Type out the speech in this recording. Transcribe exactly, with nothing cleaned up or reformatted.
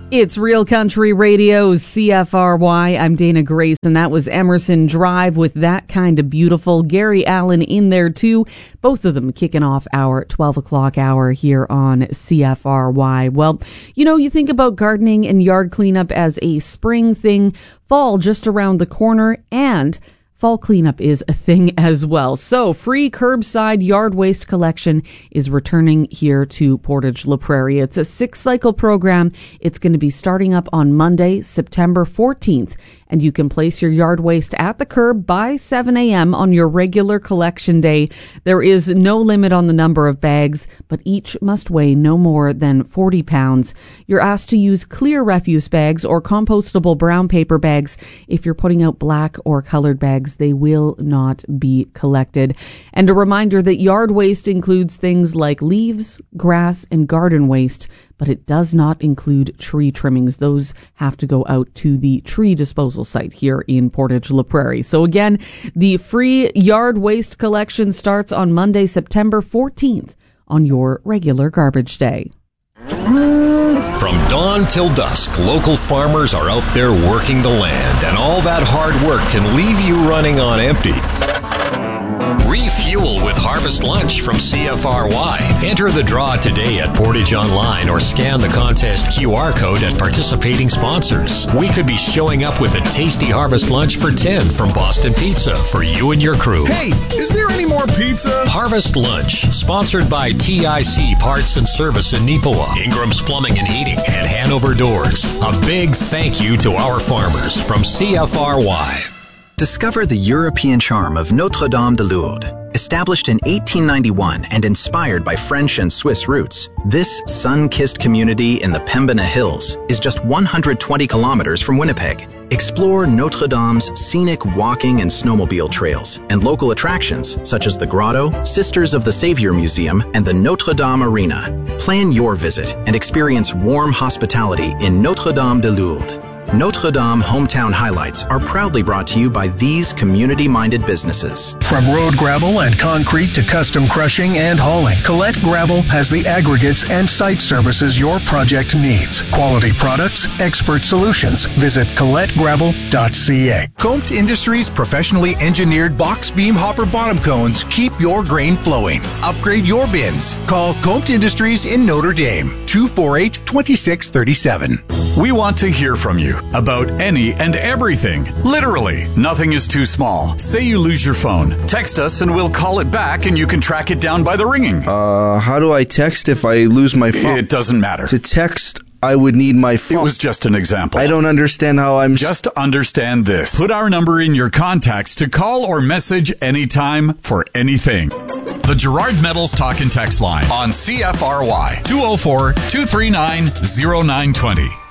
It's Real Country Radio, C F R Y. I'm Dana Grace, and that was Emerson Drive with That Kind of Beautiful. Gary Allan in there, too. Both of them kicking off our twelve o'clock hour here on C F R Y. Well, you know, you think about gardening and yard cleanup as a spring thing, fall just around the corner, and fall cleanup is a thing as well. So, free curbside yard waste collection is returning here to Portage La Prairie. It's a six-cycle program. It's going to be starting up on Monday, September fourteenth, and you can place your yard waste at the curb by seven a.m. on your regular collection day. There is no limit on the number of bags, but each must weigh no more than forty pounds. You're asked to use clear refuse bags or compostable brown paper bags. If you're putting out black or colored bags, they will not be collected. And a reminder that yard waste includes things like leaves, grass, and garden waste, but it does not include tree trimmings. Those have to go out to the tree disposal site here in Portage La Prairie. So again, the free yard waste collection starts on Monday, September fourteenth, on your regular garbage day. From dawn till dusk, local farmers are out there working the land, and all that hard work can leave you running on empty. Refuel with Harvest Lunch from C F R Y. Enter the draw today at Portage Online or scan the contest Q R code at participating sponsors. We could be showing up with a tasty Harvest Lunch for ten from Boston Pizza for you and your crew. Hey, is there any more pizza? Harvest Lunch, sponsored by T I C Parts and Service in Neepawa, Ingram's Plumbing and Heating, and Hanover Doors. A big thank you to our farmers from C F R Y. Discover the European charm of Notre-Dame de Lourdes. Established in eighteen ninety-one and inspired by French and Swiss roots, this sun-kissed community in the Pembina Hills is just one hundred twenty kilometers from Winnipeg. Explore Notre Dame's scenic walking and snowmobile trails and local attractions such as the Grotto, Sisters of the Savior Museum, and the Notre Dame Arena. Plan your visit and experience warm hospitality in Notre-Dame de Lourdes. Notre Dame Hometown Highlights are proudly brought to you by these community-minded businesses. From road gravel and concrete to custom crushing and hauling, Colette Gravel has the aggregates and site services your project needs. Quality products, expert solutions. Visit colette gravel dot c a. Comte Industries' professionally engineered box beam hopper bottom cones keep your grain flowing. Upgrade your bins. Call Comte Industries in Notre Dame, two four eight, two six three seven. We want to hear from you about any and everything. Literally, nothing is too small. Say you lose your phone. Text us and we'll call it back and you can track it down by the ringing. Uh, how do I text if I lose my phone? It doesn't matter. To text, I would need my phone. It was just an example. I don't understand how I'm... Just understand this. Put our number in your contacts to call or message anytime for anything. The Gerard Metals Talk and Text line on C F R Y, two oh four, two three nine, oh nine two oh.